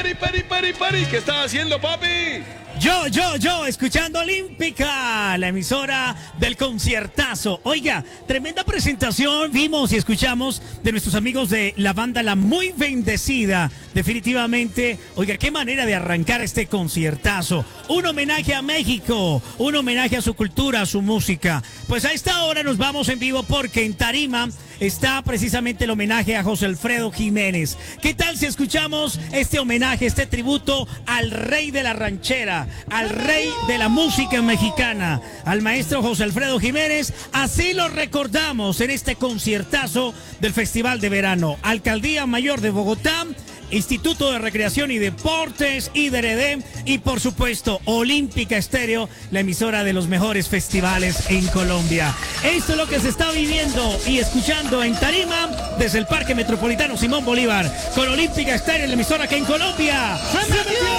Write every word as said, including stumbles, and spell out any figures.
Pari, pari, pari, pari, ¿qué estás haciendo, papi? Yo, yo, yo, escuchando Olímpica, la emisora del conciertazo. Oiga, tremenda presentación vimos y escuchamos de nuestros amigos de la banda La Muy Bendecida. Definitivamente, oiga, qué manera de arrancar este conciertazo. Un homenaje a México, un homenaje a su cultura, a su música. Pues a esta hora nos vamos en vivo porque en tarima está precisamente el homenaje a José Alfredo Jiménez. ¿Qué tal si escuchamos este homenaje, este tributo al rey de la ranchera, al rey de la música mexicana, al maestro José Alfredo Jiménez? Así lo recordamos en este conciertazo del Festival de Verano. Alcaldía Mayor de Bogotá, Instituto de Recreación y Deportes, I D R D y por supuesto Olímpica Estéreo, la emisora de los mejores festivales en Colombia. Esto es lo que se está viviendo y escuchando en tarima desde el Parque Metropolitano Simón Bolívar con Olímpica Estéreo, la emisora que en Colombia se metió.